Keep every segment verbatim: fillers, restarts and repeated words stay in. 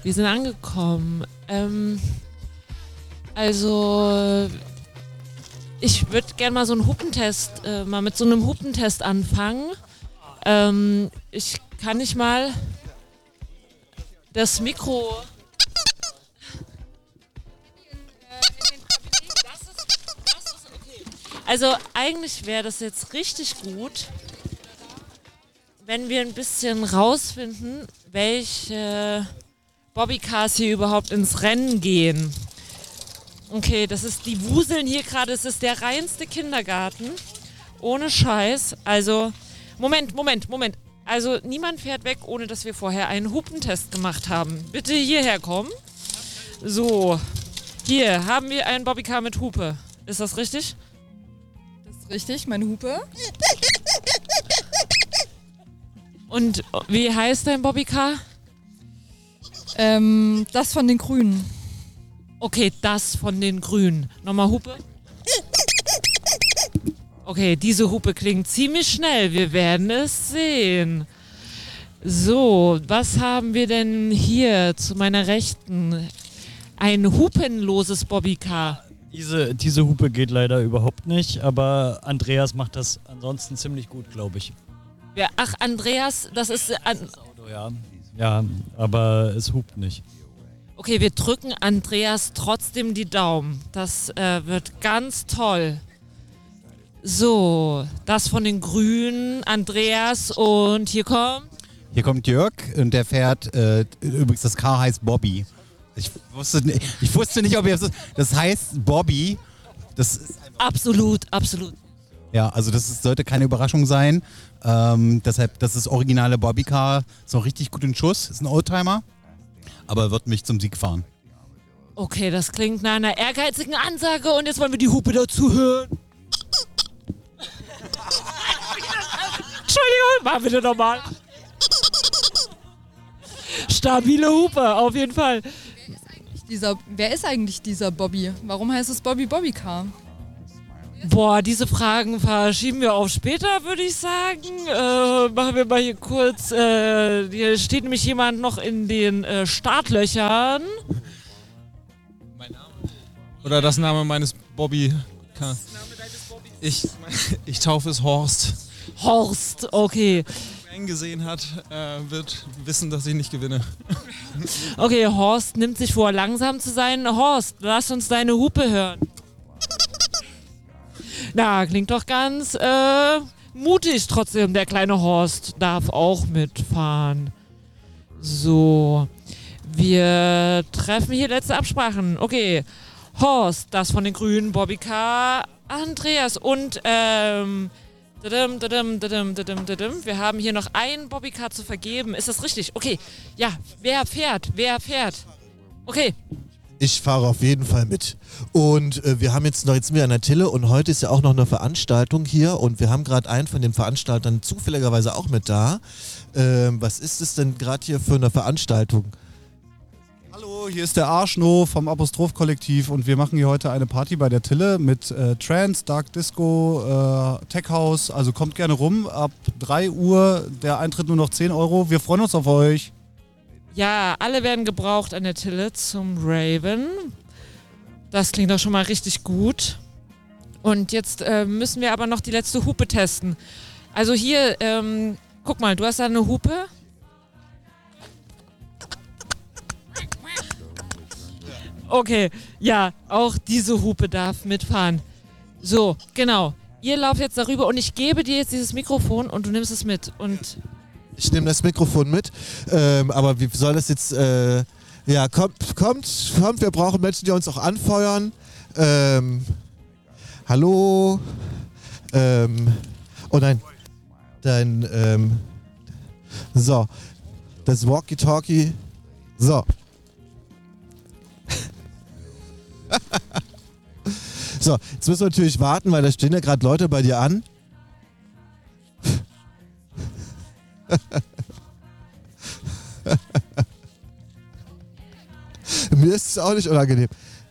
wir sind angekommen. Ähm, also, ich würde gerne mal so einen Hupentest, äh, mal mit so einem Hupentest anfangen. Ähm, ich kann nicht mal das Mikro... Also eigentlich wäre das jetzt richtig gut, wenn wir ein bisschen rausfinden, welche Bobbycars hier überhaupt ins Rennen gehen. Okay, das ist, die wuseln hier gerade, es ist der reinste Kindergarten. Ohne Scheiß. Also, Moment, Moment, Moment. Also niemand fährt weg, ohne dass wir vorher einen Hupentest gemacht haben. Bitte hierher kommen. So, hier haben wir einen Bobbycar mit Hupe. Ist das richtig? Richtig, meine Hupe. Und wie heißt dein Bobbycar? Ähm, das von den Grünen. Okay, das von den Grünen. Nochmal Hupe. Okay, diese Hupe klingt ziemlich schnell. Wir werden es sehen. So, was haben wir denn hier zu meiner Rechten? Ein hupenloses Bobbycar. Diese, diese Hupe geht leider überhaupt nicht, aber Andreas macht das ansonsten ziemlich gut, glaube ich. Ja, ach, Andreas, das ist... An Auto, ja. Ja, aber es hupt nicht. Okay, wir drücken Andreas trotzdem die Daumen. Das äh, wird ganz toll. So, das von den Grünen, Andreas und hier kommt... Hier kommt Jörg und der fährt, äh, übrigens das Car heißt Bobby. Ich wusste, nicht, ich wusste nicht, ob ihr das... Das heißt Bobby. Das ist absolut, absolut. Ja, also das ist, sollte keine Überraschung sein. Ähm, deshalb, das ist originale Bobbycar. Ist noch richtig gut in Schuss. Ist ein Oldtimer. Aber wird mich zum Sieg fahren. Okay, das klingt nach einer ehrgeizigen Ansage und jetzt wollen wir die Hupe dazu hören. Entschuldigung, machen wir das nochmal. Stabile Hupe, auf jeden Fall. Dieser, wer ist eigentlich dieser Bobby? Warum heißt es Bobby Bobbycar? Boah, diese Fragen verschieben wir auf später, würde ich sagen. Äh, machen wir mal hier kurz. Äh, hier steht nämlich jemand noch in den äh, Startlöchern. Mein Name? Oder das Name meines Bobby. Ich, ich taufe es Horst. Horst, okay. Wer ihn gesehen hat, äh, wird wissen, dass ich nicht gewinne. Okay, Horst nimmt sich vor, langsam zu sein. Horst, lass uns deine Hupe hören. Na, klingt doch ganz äh, mutig trotzdem. Der kleine Horst darf auch mitfahren. So, wir treffen hier letzte Absprachen. Okay, Horst, das von den Grünen, Bobbycar, Andreas und ähm, dadum, dadum, dadum, dadum, dadum. Wir haben hier noch ein Bobbycar zu vergeben. Ist das richtig? Okay, ja, wer fährt? Wer fährt? Okay. Ich fahre auf jeden Fall mit. Und äh, wir haben jetzt noch jetzt mehr an der Tille und heute ist ja auch noch eine Veranstaltung hier und wir haben gerade einen von den Veranstaltern zufälligerweise auch mit da. Ähm, was ist es denn gerade hier für eine Veranstaltung? Hallo, hier ist der Arschno vom Apostroph-Kollektiv und wir machen hier heute eine Party bei der Tille mit äh, Trance, Dark Disco, äh, Tech House. Also kommt gerne rum, ab drei Uhr, der Eintritt nur noch zehn Euro. Wir freuen uns auf euch. Ja, alle werden gebraucht an der Tille zum Raven. Das klingt doch schon mal richtig gut. Und jetzt äh, müssen wir aber noch die letzte Hupe testen. Also hier, ähm, guck mal, du hast da eine Hupe. Okay, ja, auch diese Hupe darf mitfahren. So, genau. Ihr lauft jetzt darüber und ich gebe dir jetzt dieses Mikrofon und du nimmst es mit. Und ich nehme das Mikrofon mit, ähm, aber wie soll das jetzt, äh, ja, kommt, kommt, kommt, wir brauchen Menschen, die uns auch anfeuern. Ähm, hallo, ähm, oh nein, dein, ähm, so, das Walkie-Talkie, so. So, jetzt müssen wir natürlich warten, weil da stehen ja gerade Leute bei dir an. Mir ist es auch nicht unangenehm.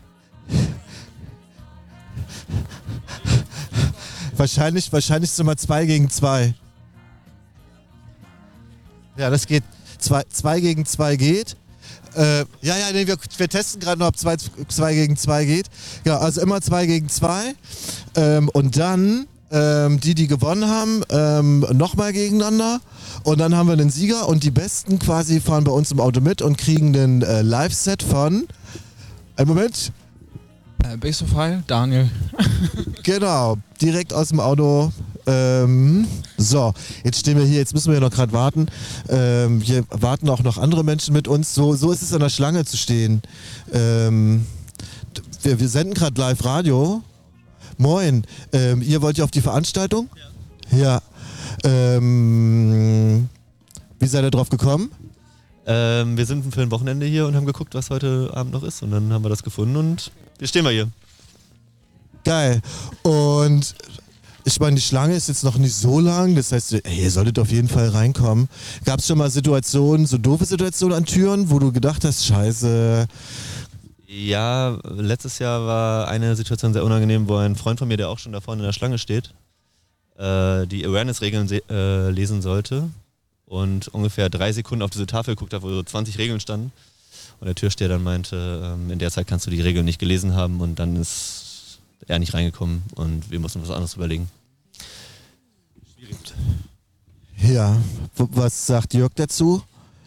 Wahrscheinlich, wahrscheinlich sind wir zwei gegen zwei. Ja, das geht. Zwei, zwei gegen zwei geht. Äh, ja, ja, nee, wir, wir testen gerade noch, ob zwei gegen zwei geht. Ja, also immer zwei gegen zwei. Ähm, und dann ähm, die, die gewonnen haben, ähm, nochmal gegeneinander. Und dann haben wir einen Sieger und die Besten quasi fahren bei uns im Auto mit und kriegen einen äh, Live-Set von... Einen Moment. Äh, Basophile, Daniel. Genau, direkt aus dem Auto. Ähm, so, jetzt stehen wir hier, jetzt müssen wir ja noch gerade warten. Ähm, hier warten auch noch andere Menschen mit uns. So, so ist es an der Schlange zu stehen. Ähm, wir, wir senden gerade live Radio. Moin, ähm, ihr wollt ja auf die Veranstaltung? Ja. Ja. Ähm, wie seid ihr drauf gekommen? Ähm, wir sind für ein Wochenende hier und haben geguckt, was heute Abend noch ist. Und dann haben wir das gefunden und jetzt stehen wir hier. Geil. Und ich meine, die Schlange ist jetzt noch nicht so lang. Das heißt, ey, ihr solltet auf jeden Fall reinkommen. Gab es schon mal Situationen, so doofe Situationen an Türen, wo du gedacht hast, scheiße... Ja, letztes Jahr war eine Situation sehr unangenehm, wo ein Freund von mir, der auch schon da vorne in der Schlange steht, äh, die Awareness-Regeln äh, lesen sollte und ungefähr drei Sekunden auf diese Tafel geguckt hat, wo so zwanzig Regeln standen. Und der Türsteher dann meinte, ähm, in der Zeit kannst du die Regeln nicht gelesen haben und dann ist er nicht reingekommen und wir mussten was anderes überlegen. Schwierig. Ja, w- was sagt Jörg dazu?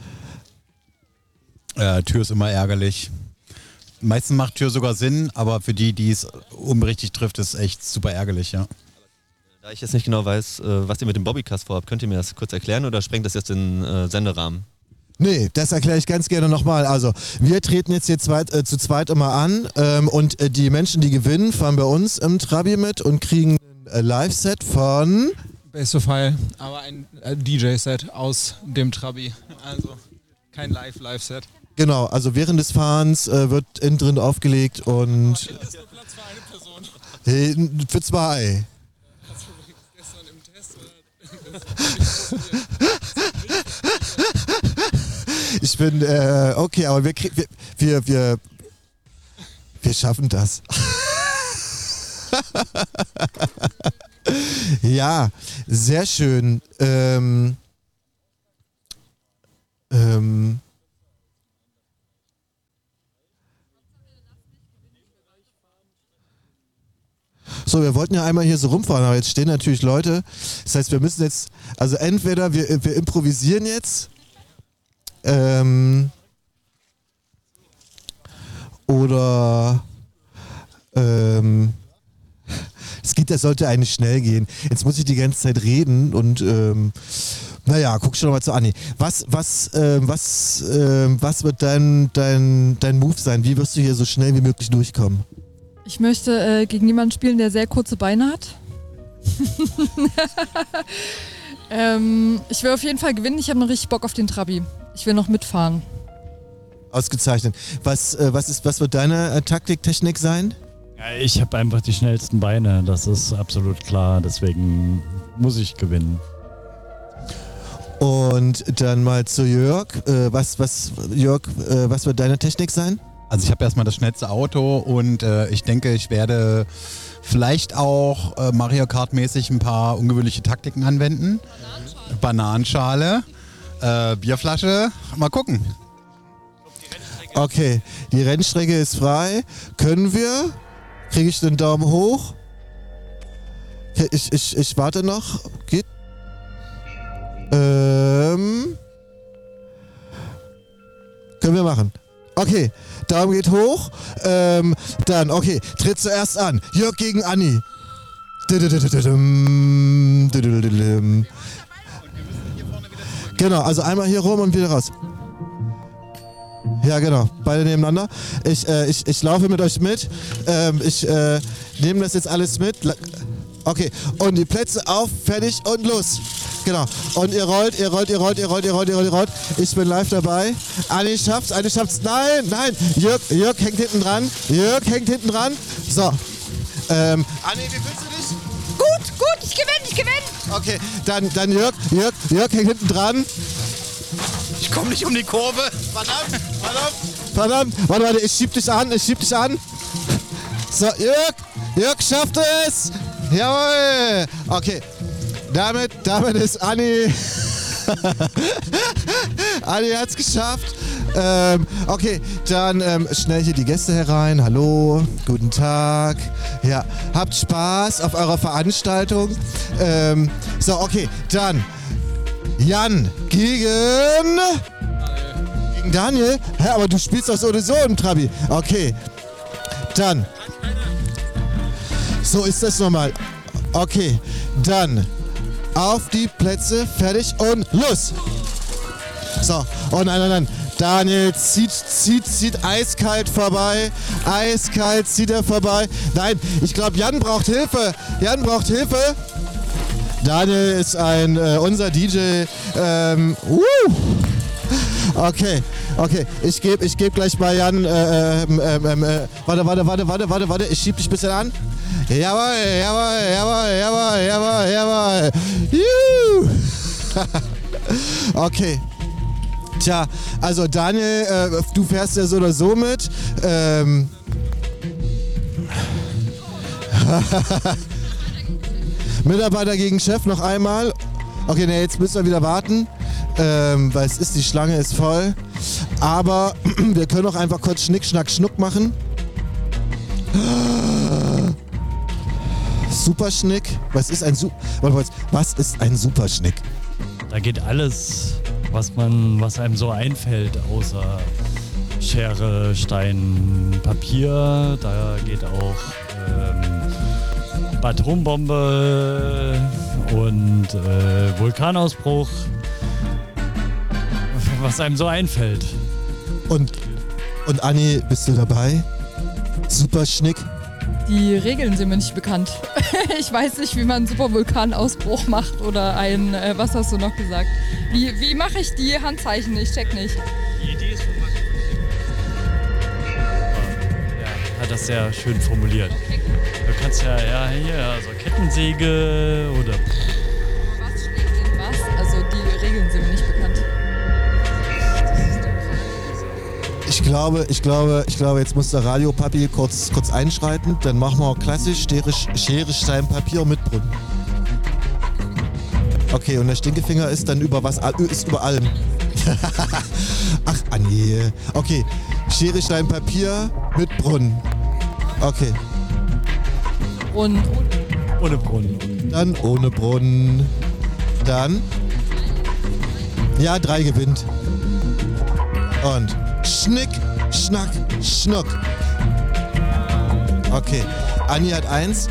Äh, Tür ist immer ärgerlich. Meistens macht Tür sogar Sinn, aber für die, die es unrichtig trifft, ist es echt super ärgerlich, ja. Da ich jetzt nicht genau weiß, äh, was ihr mit dem Bobbycast vorhabt, könnt ihr mir das kurz erklären oder sprengt das jetzt den äh, Senderahmen? Nee, das erkläre ich ganz gerne nochmal. Also, wir treten jetzt hier zweit, äh, zu zweit immer an ähm, und äh, die Menschen, die gewinnen, fahren bei uns im Trabi mit und kriegen ein äh, Live-Set von... Basophile, aber ein äh, D J-Set aus dem Trabi. Also kein Live-Live-Set. Genau, also während des Fahrens äh, wird innen drin aufgelegt und... Das ist nur Platz für eine Person. Hey, für zwei. Das war gestern im Test. Ich bin, äh, okay, aber wir, krieg, wir, wir, wir, wir schaffen das. Ja, sehr schön. Ähm, ähm, So, wir wollten ja einmal hier so rumfahren, aber jetzt stehen natürlich Leute. Das heißt, wir müssen jetzt, also entweder wir, wir improvisieren jetzt, ähm, oder, ähm, es geht, das sollte eigentlich schnell gehen. Jetzt muss ich die ganze Zeit reden und, ähm, naja, guck schon mal zu Anni. Was, was, ähm, was, ähm, was wird dein, dein, dein Move sein? Wie wirst du hier so schnell wie möglich durchkommen? Ich möchte äh, gegen jemanden spielen, der sehr kurze Beine hat. ähm, ich will auf jeden Fall gewinnen. Ich habe noch richtig Bock auf den Trabi. Ich will noch mitfahren. Ausgezeichnet. Was, äh, was, ist, was wird deine äh, Taktiktechnik sein? Ja, ich habe einfach die schnellsten Beine, das ist absolut klar. Deswegen muss ich gewinnen. Und dann mal zu Jörg. Äh, was, was, Jörg, äh, was wird deine Technik sein? Also ich habe erstmal das schnellste Auto und äh, ich denke, ich werde vielleicht auch äh, Mario Kart-mäßig ein paar ungewöhnliche Taktiken anwenden. Bananenschale, Bananenschale äh, Bierflasche, mal gucken. Okay, die Rennstrecke ist frei. Können wir? Kriege ich den Daumen hoch? Ich, ich, ich warte noch. Geht? Ähm... Können wir machen. Okay, Daumen geht hoch. Ähm, dann, okay, tritt zuerst an. Jörg gegen Anni. Genau, also einmal hier rum und wieder raus. Ja, genau, beide nebeneinander. Ich, äh, ich, ich laufe mit euch mit. Ähm, ich äh, nehme das jetzt alles mit. Okay, und die Plätze auf, fertig und los. Genau. Und ihr rollt, ihr rollt, ihr rollt, ihr rollt, ihr rollt, ihr rollt, ihr rollt. Ich bin live dabei. Anni schafft's, Anni schafft's. Nein, nein. Jörg, Jörg hängt hinten dran. Jörg hängt hinten dran. So. Ähm, Anni, wie fühlst du dich? Gut, gut, ich gewinne, ich gewinne. Okay, dann, dann Jörg, Jörg, Jörg hängt hinten dran. Ich komme nicht um die Kurve. Verdammt, verdammt. Verdammt. Warte, warte, ich schieb dich an, ich schieb dich an. So, Jörg, Jörg schafft es. Jawohl. Okay. Damit, damit ist Anni Anni hat's geschafft. Ähm, okay, dann ähm, schnell hier die Gäste herein. Hallo, guten Tag. Ja, habt Spaß auf eurer Veranstaltung. Ähm, so, okay, dann Jan gegen... Gegen Daniel? Hä, aber du spielst doch sowieso im Trabi. Okay, dann... So ist das nochmal. Okay, dann auf die Plätze, fertig und los! So, oh nein, nein, nein. Daniel zieht, zieht, zieht eiskalt vorbei. Eiskalt zieht er vorbei. Nein, ich glaube, Jan braucht Hilfe. Jan braucht Hilfe. Daniel ist ein, äh, unser D J. Ähm, uh. Okay, okay. Ich gebe ich geb gleich mal Jan. Äh, ähm, ähm, äh, warte, warte, warte, warte, warte, warte. Ich schieb dich ein bisschen an. Jawohl, jawohl, jawohl, jawohl, jawohl, jawohl. Juhu. Okay. Tja, also Daniel, äh, du fährst ja so oder so mit. Ähm. Mitarbeiter gegen Chef noch einmal. Okay, ne, jetzt müssen wir wieder warten, ähm, weil es ist, die Schlange ist voll. Aber wir können auch einfach kurz Schnick, Schnack, Schnuck machen. Superschnick. Was ist ein Su Was ist ein Superschnick? Da geht alles, was man, was einem so einfällt, außer Schere, Stein, Papier. Da geht auch ähm, Atombombe und äh, Vulkanausbruch. Was einem so einfällt. Und, und Anni, bist du dabei? Superschnick? Die Regeln sind mir nicht bekannt. Ich weiß nicht, wie man einen Supervulkanausbruch macht oder ein, äh, was hast du noch gesagt? Wie, wie mache ich die Handzeichen? Ich check nicht. Die Idee ist von Max. Ja, hat das sehr schön formuliert. Du kannst ja, ja hier, also Kettensäge oder... Was schlägt denn was? Also die Regeln sind mir nicht bekannt. Ich glaube, ich glaube, ich glaube, jetzt muss der Radiopapi kurz, kurz einschreiten. Dann machen wir klassisch Schere, Schere, Stein, Papier mit Brunnen. Okay, und der Stinkefinger ist dann über was? Ist über allem. Ach, Anni. Okay, Schere, Stein, Papier mit Brunnen. Okay. Und ohne Brunnen. Dann ohne Brunnen. Dann. Ja, drei gewinnt. Und Schnick, Schnack, Schnuck. Okay, Anni hat eins.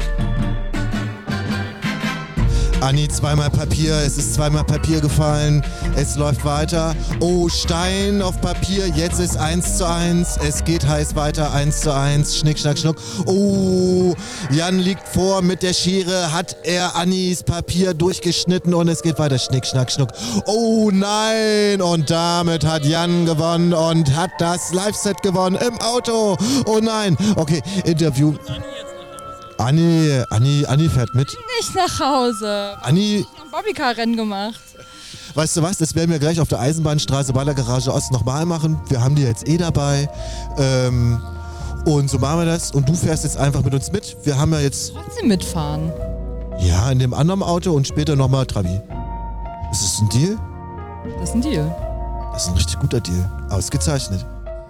Anni, zweimal Papier, es ist zweimal Papier gefallen, es läuft weiter. Oh, Stein auf Papier, jetzt ist eins zu eins, es geht heiß weiter, eins zu eins, Schnick, Schnack, Schnuck. Oh, Jan liegt vor mit der Schere, hat er Annis Papier durchgeschnitten und es geht weiter, Schnick, Schnack, Schnuck. Oh nein, und damit hat Jan gewonnen und hat das Live-Set gewonnen im Auto. Oh nein, okay, Interview. Anni, Anni, Anni fährt mit. nicht nach Hause. Anni, Ich habe ein Bobbycar-Rennen gemacht. weißt du was, das werden wir gleich auf der Eisenbahnstraße bei der Garage Ost nochmal machen. Wir haben die jetzt eh dabei. Ähm, und so machen wir das. Und du fährst jetzt einfach mit uns mit. Wir haben ja jetzt... Trotzdem mitfahren. Ja, in dem anderen Auto und später nochmal Trabi. Ist das ein Deal? Das ist ein Deal. Das ist ein richtig guter Deal. Ausgezeichnet.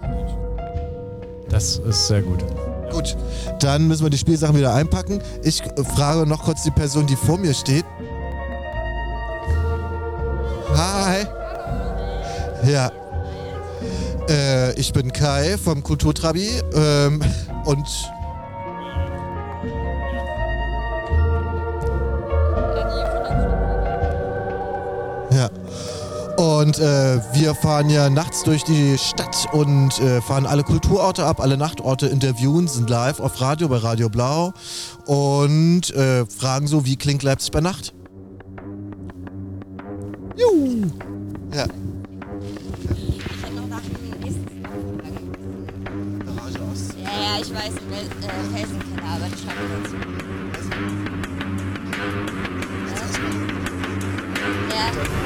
Das ist sehr gut. Gut, dann müssen wir die Spielsachen wieder einpacken. Ich äh, frage noch kurz die Person, die vor mir steht. Hi. Ja. Äh, ich bin Kai vom Kulturtrabi ähm, und ja. Und äh, wir fahren ja nachts durch die Stadt und äh, fahren alle Kulturorte ab, alle Nachtorte interviewen, sind live auf Radio bei Radio Blau und äh, fragen so, wie klingt Leipzig bei Nacht? Juhu. Ja. Ja, ja, ich weiß, äh, Felsenkeller, aber die schreiben dazu. Ja.